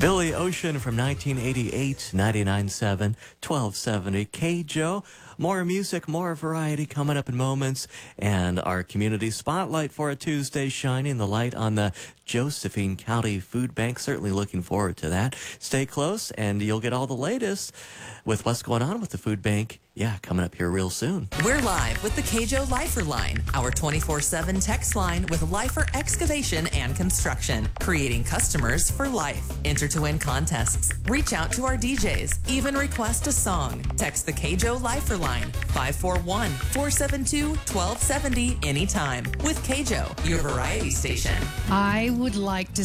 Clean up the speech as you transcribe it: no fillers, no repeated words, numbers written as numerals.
Billy Ocean from 1988, 99.7, 1270. K-Joe. More music, more variety coming up in moments. And our community spotlight for a Tuesday, shining the light on the Josephine County Food Bank. Certainly looking forward to that. Stay close and you'll get all the latest with what's going on with the food bank. Yeah, coming up here real soon. We're live with the KJO Lifer Line, our 24/7 text line with Lifer Excavation and Construction, creating customers for life. Enter to win contests, reach out to our DJs, even request a song. Text the KJO Lifer Line, 541-472-1270 anytime. With KJO, your variety station. I would like to